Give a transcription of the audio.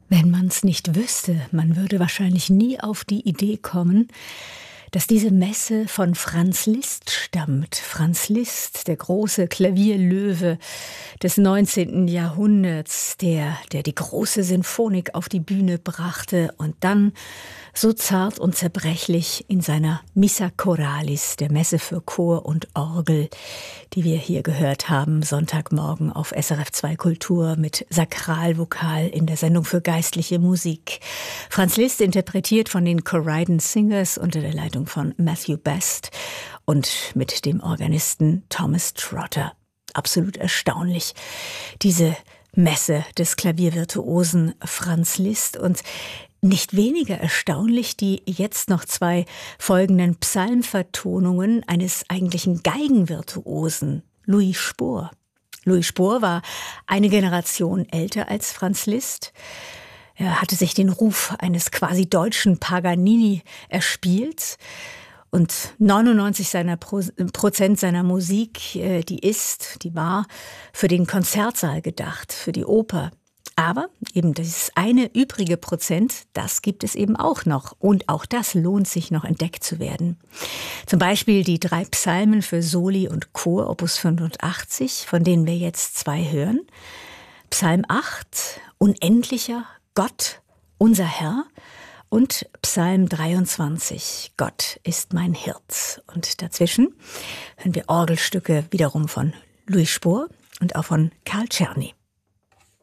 Wenn man's nicht wüsste, man würde wahrscheinlich nie auf die Idee kommen, dass diese Messe von Franz Liszt stammt. Franz Liszt, der große Klavierlöwe des 19. Jahrhunderts, der die große Sinfonik auf die Bühne brachte und dann so zart und zerbrechlich in seiner Missa Choralis, der Messe für Chor und Orgel, die wir hier gehört haben, Sonntagmorgen auf SRF 2 Kultur mit Sakralvokal in der Sendung für geistliche Musik. Franz Liszt interpretiert von den Corydon Singers unter der Leitung von Matthew Best und mit dem Organisten Thomas Trotter. Absolut erstaunlich, diese Messe des Klaviervirtuosen Franz Liszt, und nicht weniger erstaunlich die jetzt noch 2 folgenden Psalmvertonungen eines eigentlichen Geigenvirtuosen, Louis Spohr. Louis Spohr war eine Generation älter als Franz Liszt. Er hatte sich den Ruf eines quasi deutschen Paganini erspielt. Und 99% seiner Musik, die war für den Konzertsaal gedacht, für die Oper. Aber eben dieses eine übrige Prozent, das gibt es eben auch noch. Und auch das lohnt sich noch entdeckt zu werden. Zum Beispiel die 3 Psalmen für Soli und Chor, Opus 85, von denen wir jetzt 2 hören. Psalm 8, Unendlicher Gott, unser Herr. Und Psalm 23, Gott ist mein Hirt. Und dazwischen hören wir Orgelstücke wiederum von Louis Spohr und auch von Carl Czerny.